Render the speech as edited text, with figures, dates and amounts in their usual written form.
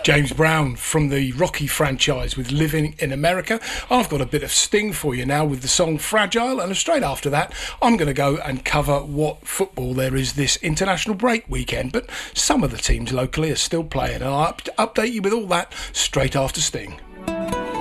James Brown from the Rocky franchise with Living in America. I've got a bit of Sting for you now with the song Fragile, and straight after that I'm going to go and cover what football there is this international break weekend, but some of the teams locally are still playing, and I'll update you with all that straight after Sting.